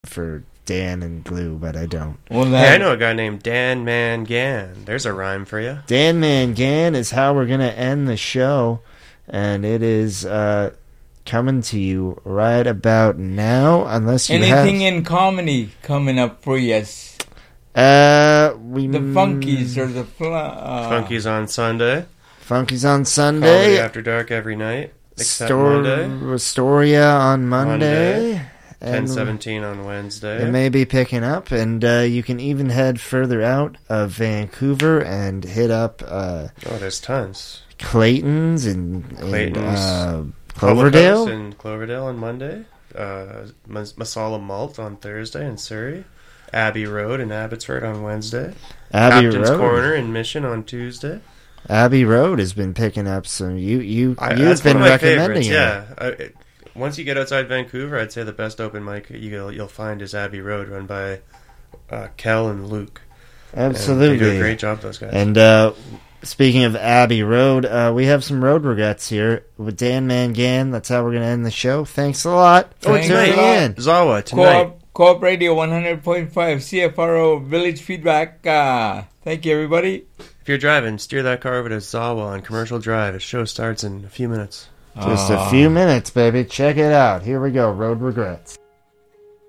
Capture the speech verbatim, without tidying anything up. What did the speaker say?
for Dan and Glue, but I don't. Well, Hey, that, I know a guy named Dan Mangan. There's a rhyme for you. Dan Mangan is how we're going to end the show, and it is uh, coming to you right about now, unless you anything have... in comedy coming up for us? Uh, we The Funkies or the fl- uh, Funky's on Sunday. Funkies on Comedy Sunday. After Dark every night. Except Stor- Monday. Astoria on Monday. Monday. and ten seventeen on Wednesday. It may be picking up, and uh, you can even head further out of Vancouver and hit up uh, Oh, there's tons. Clayton's and, and Clayton's. uh, Public House Cloverdale. in Cloverdale on Monday. Uh, Mas- Masala Malt on Thursday in Surrey. Abbey Road in Abbotsford on Wednesday. Abbey Captain's Road. Corner in Mission on Tuesday. Abbey Road has been picking up, so you you I, you've that's been one of my recommending favorites, it. Yeah. I, it, once you get outside Vancouver, I'd say the best open mic you'll, you'll find is Abbey Road, run by uh, Kel and Luke. Absolutely, And they do a great job, those guys. And uh, speaking of Abbey Road, uh, we have some road regrets here with Dan Mangan. That's how we're going to end the show. Thanks a lot for Thanks tuning a lot. in. Zawa tonight. Co-op, Co-op Radio one hundred point five C F R O Village Feedback. Uh, thank you, everybody. If you're driving, steer that car over to Zawa on Commercial Drive. The show starts in a few minutes. Just Ah. a few minutes, baby. Check it out. Here we go. Road regrets.